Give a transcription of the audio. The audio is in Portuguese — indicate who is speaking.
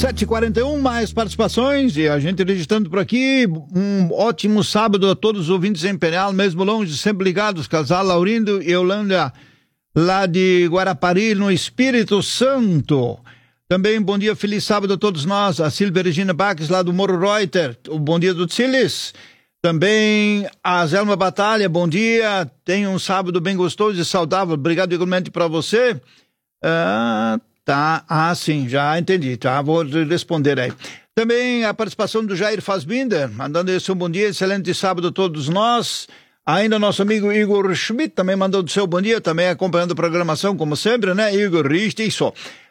Speaker 1: 7h41, mais participações e a gente registrando por aqui. Um ótimo sábado a todos os ouvintes em Imperial, mesmo longe, sempre ligados. Casal Laurindo e Holanda, lá de Guarapari, no Espírito Santo. Também bom dia, feliz sábado a todos nós. A Silvia Regina Baques, lá do Morro Reuter. O bom dia do Tsilis. Também a Zelma Batalha, bom dia. Tenha um sábado bem gostoso e saudável. Obrigado igualmente para você. Tá, sim, já entendi, tá, vou responder aí. Também a participação do Jair Fassbinder, mandando esse um bom dia, excelente sábado a todos nós. Ainda nosso amigo Igor Schmidt também mandou o seu bom dia, também acompanhando a programação, como sempre, né, Igor, isso.